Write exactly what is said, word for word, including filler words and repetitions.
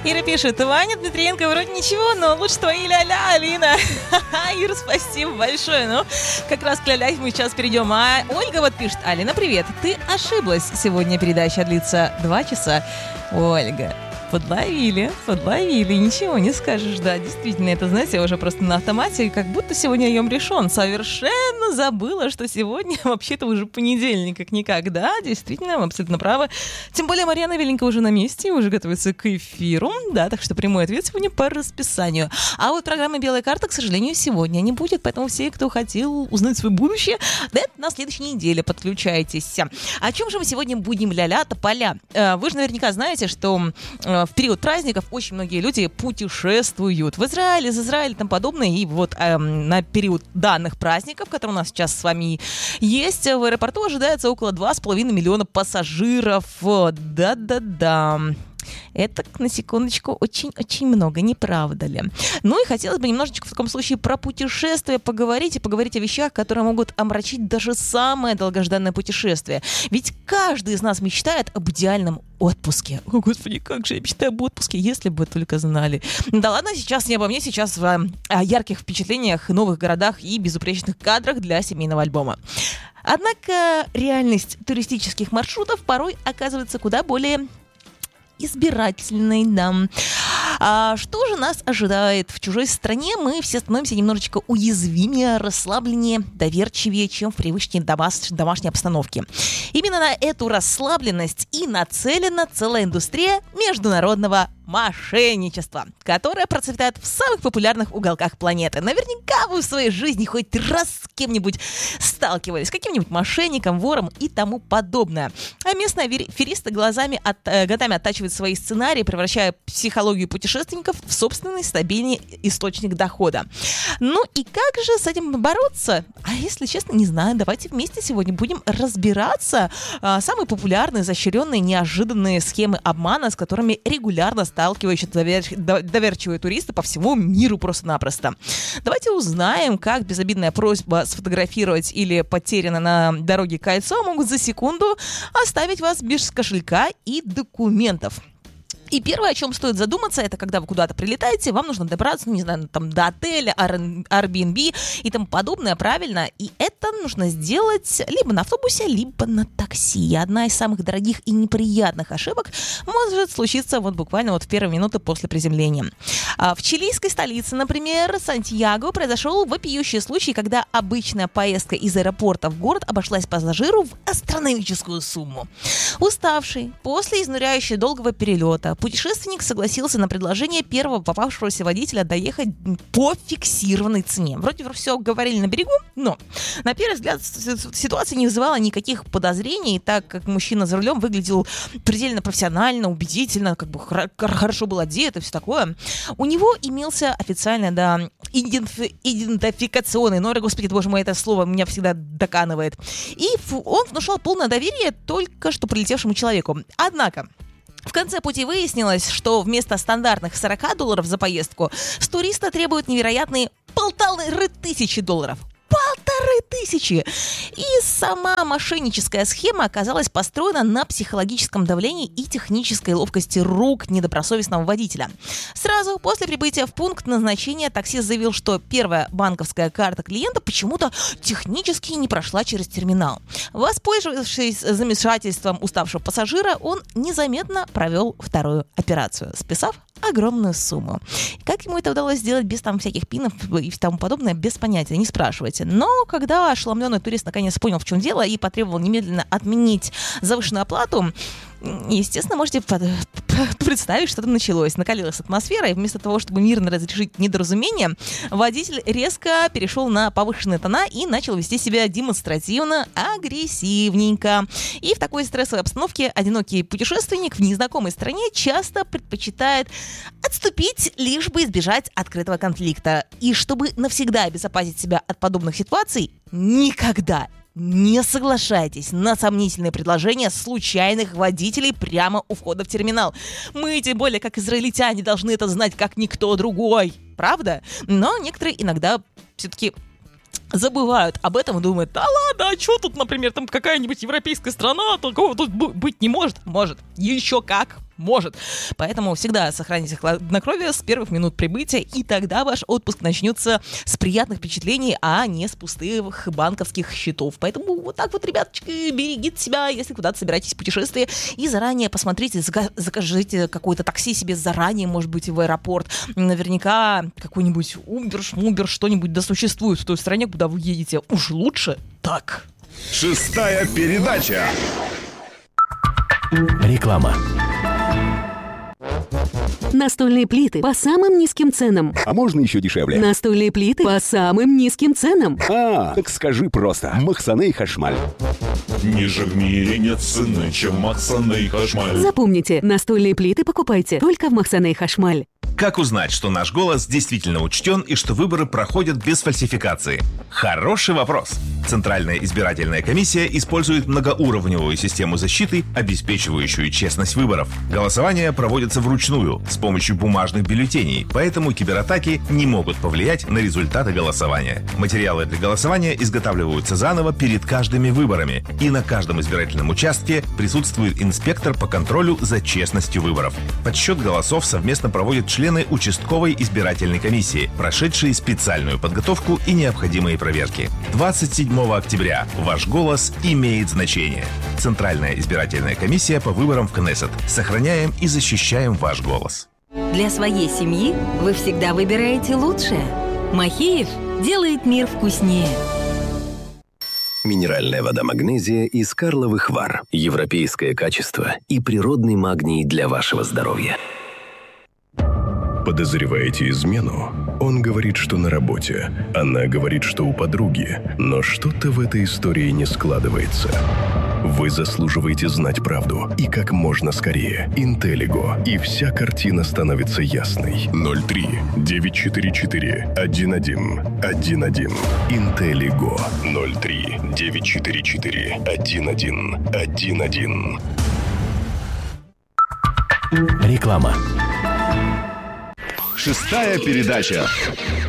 Ира пишет: Ваня Дмитриенко вроде ничего, но лучше твои ля-ля, Алина. Ира, спасибо большое. Ну, как раз к ля-ля мы сейчас перейдем. А Ольга вот пишет: Алина, привет. Ты ошиблась. Сегодня передача длится два часа. Ольга, подловили, подловили, ничего не скажешь, да, действительно, это, знаете, я уже просто на автомате, как будто сегодня ем решен, совершенно забыла, что сегодня вообще-то уже понедельник, как никак, да, действительно, вы абсолютно правы, тем более Марьяна Веленко уже на месте, уже готовится к эфиру, да, так что прямой ответ сегодня по расписанию, а вот программы «Белая карта», к сожалению, сегодня не будет, поэтому все, кто хотел узнать свое будущее, да, это на следующей неделе, подключайтесь. О чем же мы сегодня будем ля-ля тополя? Вы же наверняка знаете, что в период праздников очень многие люди путешествуют в Израиль, из Израиля и тому подобное. И вот эм, на период данных праздников, которые у нас сейчас с вами есть, в аэропорту ожидается около два с половиной миллиона пассажиров. Да-да-да. Это, на секундочку, очень-очень много, не правда ли? Ну и хотелось бы немножечко в таком случае про путешествия поговорить и поговорить о вещах, которые могут омрачить даже самое долгожданное путешествие. Ведь каждый из нас мечтает об идеальном отпуске. О, Господи, как же я мечтаю об отпуске, если бы только знали. Да ладно, сейчас не обо мне, сейчас о, о ярких впечатлениях, новых городах и безупречных кадрах для семейного альбома. Однако реальность туристических маршрутов порой оказывается куда более избирательной, да. А что же нас ожидает в чужой стране? Мы все становимся немножечко уязвимее, расслабленнее, доверчивее, чем в привычной домаш- домашней обстановке. Именно на эту расслабленность и нацелена целая индустрия международного мошенничества, которое процветает в самых популярных уголках планеты. Наверняка вы в своей жизни хоть раз с кем-нибудь сталкивались, с каким-нибудь мошенником, вором и тому подобное. А местные аферисты глазами от, э, годами оттачивают свои сценарии, превращая психологию путешественников в собственный стабильный источник дохода. Ну и как же с этим бороться? А если честно, не знаю. Давайте вместе сегодня будем разбираться. Э, самые популярные, изощренные, неожиданные схемы обмана, с которыми регулярно сталкиваются сталкивающие довер- доверчивые туристы по всему миру просто-напросто. Давайте узнаем, как безобидная просьба сфотографировать или потеряно на дороге кольцо могут за секунду оставить вас без кошелька и документов. И первое, о чем стоит задуматься, это когда вы куда-то прилетаете, вам нужно добраться, ну, не знаю, там, до отеля, Airbnb и тому подобное, правильно? И это нужно сделать либо на автобусе, либо на такси. Одна из самых дорогих и неприятных ошибок может случиться вот буквально вот в первые минуты после приземления. А в чилийской столице, например, Сантьяго, произошел вопиющий случай, когда обычная поездка из аэропорта в город обошлась пассажиру в астрономическую сумму. Уставший после изнуряющего долгого перелета, путешественник согласился на предложение первого попавшегося водителя доехать по фиксированной цене. Вроде бы все говорили на берегу, но на первый взгляд ситуация не вызывала никаких подозрений, так как мужчина за рулем выглядел предельно профессионально, убедительно, как бы хорошо был одет и все такое. У него имелся официально, да, идентифи- идентификационный номер, господи, боже мой, это слово меня всегда доканывает. И он внушал полное доверие только что прилетевшему человеку. Однако в конце пути выяснилось, что вместо стандартных сорок долларов за поездку с туриста требуют невероятные полторы тысячи долларов. Полторы тысячи! И сама мошенническая схема оказалась построена на психологическом давлении и технической ловкости рук недобросовестного водителя. Сразу после прибытия в пункт назначения таксист заявил, что первая банковская карта клиента почему-то технически не прошла через терминал. Воспользовавшись замешательством уставшего пассажира, он незаметно провел вторую операцию, списав огромную сумму. Как ему это удалось сделать без там всяких пинов и тому подобное, без понятия, не спрашивайте. Но когда ошеломленный турист наконец понял, в чем дело, и потребовал немедленно отменить завышенную оплату, естественно, можете представить, что там началось. Накалилась атмосфера, и вместо того, чтобы мирно разрешить недоразумение, водитель резко перешел на повышенные тона и начал вести себя демонстративно агрессивненько. И в такой стрессовой обстановке одинокий путешественник в незнакомой стране часто предпочитает отступить, лишь бы избежать открытого конфликта. И чтобы навсегда обезопасить себя от подобных ситуаций, никогда не соглашайтесь на сомнительные предложения случайных водителей прямо у входа в терминал. Мы, тем более, как израильтяне, должны это знать, как никто другой. Правда? Но некоторые иногда все-таки забывают об этом и думают: да ладно, а что тут, например, там какая-нибудь европейская страна, такого тут быть не может. Может. Еще как. может. Поэтому всегда сохраните хладнокровие с первых минут прибытия, и тогда ваш отпуск начнется с приятных впечатлений, а не с пустых банковских счетов. Поэтому вот так вот, ребяточки, берегите себя, если куда-то собираетесь в путешествие, и заранее посмотрите, закажите какое-то такси себе заранее, может быть, в аэропорт. Наверняка какой-нибудь Uber, Шмубер, что-нибудь да существует в той стране, куда вы едете. Уж лучше так. Шестая передача. Реклама. Настольные плиты по самым низким ценам. А можно еще дешевле? Настольные плиты по самым низким ценам. А, так скажи просто. Махсаней Хашмаль. Ниже в мире нет цены, чем Махсаней Хашмаль. Запомните, настольные плиты покупайте только в Махсаней Хашмаль. Как узнать, что наш голос действительно учтен и что выборы проходят без фальсификации? Хороший вопрос. Центральная избирательная комиссия использует многоуровневую систему защиты, обеспечивающую честность выборов. Голосование проводится вручную, с помощью бумажных бюллетеней, поэтому кибератаки не могут повлиять на результаты голосования. Материалы для голосования изготавливаются заново перед каждыми выборами, и на каждом избирательном участке присутствует инспектор по контролю за честностью выборов. Подсчет голосов совместно проводят члены участковой избирательной комиссии, прошедшие специальную подготовку и необходимые проверки. двадцать седьмого октября ваш голос имеет значение. Центральная избирательная комиссия по выборам в Кнессет. Сохраняем и защищаем ваш голос. Для своей семьи вы всегда выбираете лучшее. Махеев делает мир вкуснее. Минеральная вода «Магнезия» из Карловых Вар. Европейское качество и природный магний для вашего здоровья. Подозреваете измену? Он говорит, что на работе. Она говорит, что у подруги. Но что-то в этой истории не складывается. Вы заслуживаете знать правду. И как можно скорее. Интеллиго. И вся картина становится ясной. ноль три девять четыре четыре один один один один. Интеллиго. ноль три девять четыре четыре один один один один. Реклама. Шестая передача.